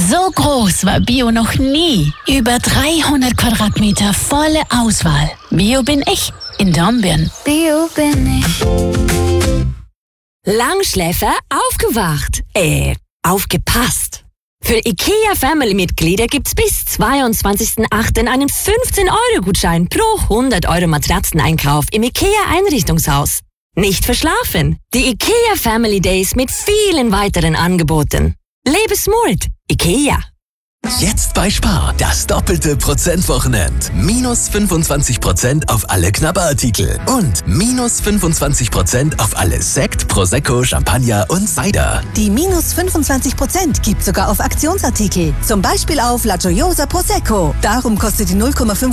So groß war Bio noch nie. Über 300 Quadratmeter volle Auswahl. Bio bin ich in Dornbirn. Bio bin ich. Langschläfer aufgewacht. Aufgepasst. Für IKEA-Family-Mitglieder gibt's bis 22.08. einen 15-Euro-Gutschein pro 100-Euro-Matratzeneinkauf im IKEA-Einrichtungshaus. Nicht verschlafen. Die IKEA Family Days mit vielen weiteren Angeboten. Lebe smart. IKEA. Jetzt bei Spar, das doppelte Prozentwochenend. Minus 25% auf alle Knabberartikel und minus 25% auf alle Sekt, Prosecco, Champagner und Cider. Die minus 25% gibt sogar auf Aktionsartikel. Zum Beispiel auf La Gioiosa Prosecco. Darum kostet die 0,5